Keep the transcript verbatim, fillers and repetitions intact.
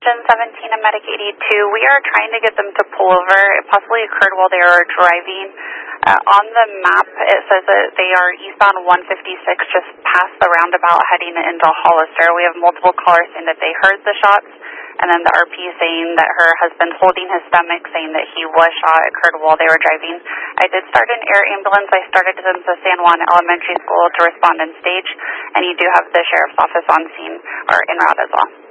seventeen and Medic eighty-two. We are trying to get them to pull over. It possibly occurred while they were driving. Uh, on the map, it says that they are eastbound one fifty-six, just past the roundabout, heading into Hollister. We have multiple callers saying that they heard the shots, and then the R P saying that her husband holding his stomach, saying that he was shot, occurred while they were driving. I did start an air ambulance. I started them to San Juan Elementary School to respond in stage, and you do have the sheriff's office on scene or en route as well.